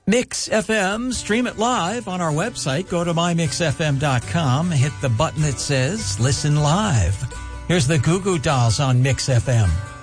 Mix FM, stream it live on our website. Go to mymixfm.com, hit the button that says Listen Live. Here's the Goo Goo Dolls on Mix FM.